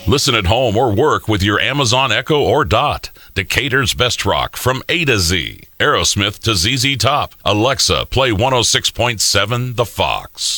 Listen at home or work with your Amazon Echo or Dot. Decatur's best rock from A to Z. Aerosmith to ZZ Top. Alexa, play 106.7 The Fox.